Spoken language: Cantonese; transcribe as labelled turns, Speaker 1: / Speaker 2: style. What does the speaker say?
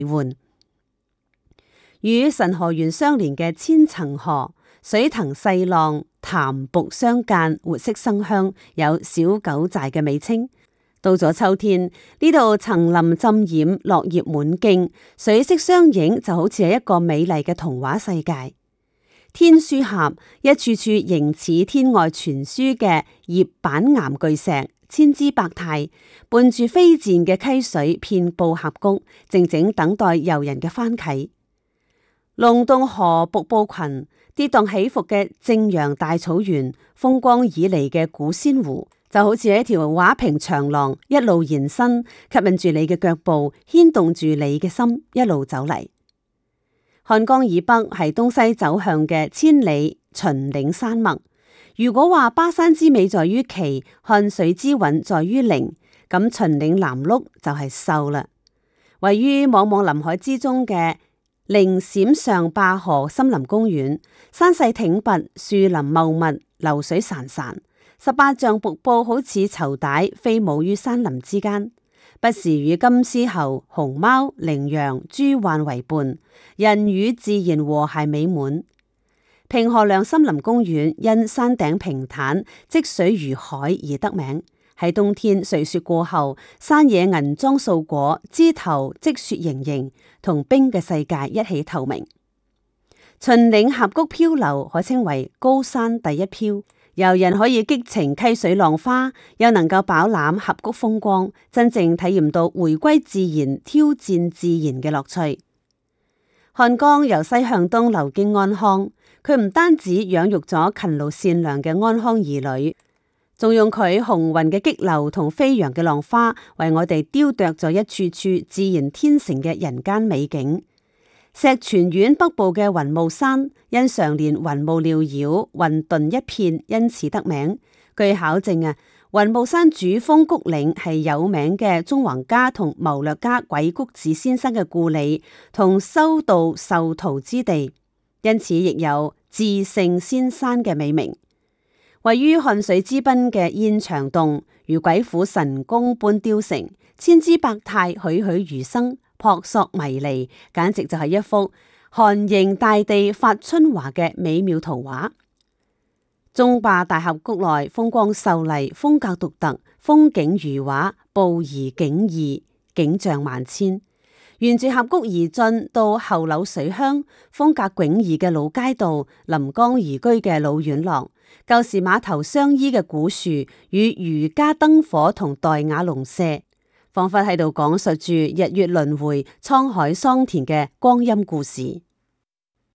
Speaker 1: 緩。與神河源相連嘅千層河，水騰細浪，潭瀑相間，活色生香，有小九寨嘅美稱。到咗秋天，呢度層林浸染，落葉滿徑，水色相映，就好似係一個美麗嘅童話世界。天書峽，一處處形似天外傳書嘅葉板岩巨石，千姿百態，伴住飛濺嘅溪水，遍布峽谷，靜靜等待遊人嘅翻啟。龍洞河瀑布群，跌宕起伏嘅正陽大草原，風光旖旎嘅古仙湖，就好似一條畫屏長廊，一路延伸，吸引住你嘅腳步，牽動住你嘅心，一路走嚟。漢江以北係東西走向嘅千里秦嶺山脈。如果話巴山之美在於奇，漢水之韻在於靈，咁秦嶺南麓就係秀啦。位於茫茫林海之中嘅靈閃上壩河森林公園，山勢挺拔，樹林茂密，流水潺潺，18丈瀑布好似綢帶飛舞於山林之間，不時與金絲猴、熊貓、羚羊、豬鹳為伴，人與自然和諧美滿。平河亮森林公園因山頂平坦，積水如海而得名。喺冬天碎雪過後，山野銀裝素裹，枝頭積雪盈盈，同冰嘅世界一起透明。秦嶺峽谷漂流可稱為高山第一漂，遊人可以激情溪水浪花，又能夠飽覽峽谷風光，真正體驗到回歸自然、挑戰自然嘅樂趣。漢江由西向東流經安康，佢唔單止養育咗勤勞善良嘅安康兒女，仲用佢雄渾嘅激流同飛揚嘅浪花，為我哋雕琢咗一處處自然天成嘅人間美景。石泉縣北部嘅雲霧山，因常年雲霧繚繞，混沌一片，因此得名。據考證雲霧山主峰谷嶺係有名嘅縱橫家同謀略家鬼谷子先生嘅故里同修道授徒之地，因此亦有至聖仙山嘅美名。位於漢水之濱嘅燕翔洞，如鬼斧神工般雕成，千姿百態，栩栩如生，撲朔迷離，簡直就係一幅寒凝大地發春華嘅美妙圖畫。中壩大峽谷內風光秀麗，風格獨特，風景如畫，步移景異，景象萬千。沿住峽谷而進到後柳水鄉，風格迥異嘅老街道，臨江而居嘅老院落，舊時碼頭相依嘅古樹，與儒家燈火同黛瓦農舍，仿佛喺度講述住日月輪迴、滄海桑田嘅光陰故事。